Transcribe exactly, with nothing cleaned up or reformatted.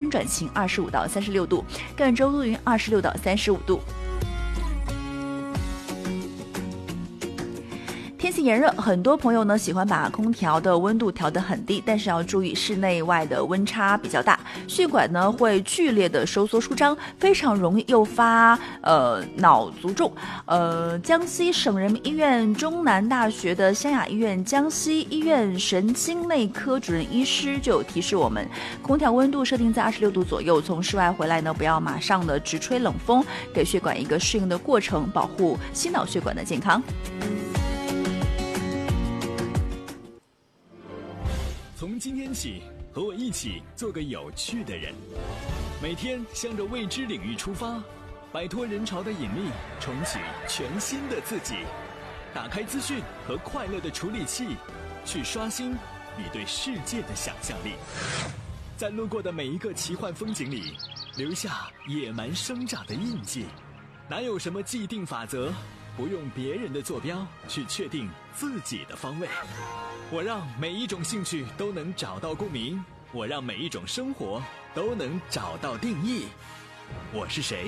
阴转晴，二十五到三十六度，赣州多云，二十六到三十五度。天气炎热，很多朋友呢喜欢把空调的温度调得很低，但是要注意室内外的温差比较大，血管呢会剧烈的收缩舒张，非常容易诱发呃脑卒中。呃，江西省人民医院中南大学的湘雅医院江西医院神经内科主任医师就有提示我们，空调温度设定在二十六度左右，从室外回来呢，不要马上的直吹冷风，给血管一个适应的过程，保护心脑血管的健康。 从今天起，和我一起做个有趣的人，每天向着未知领域出发，摆脱人潮的引力，重启全新的自己。打开资讯和快乐的处理器，去刷新你对世界的想象力。在路过的每一个奇幻风景里，留下野蛮生长的印记。哪有什么既定法则，不用别人的坐标去确定自己的方位。我让每一种兴趣都能找到共鸣，我让每一种生活都能找到定义。我是谁？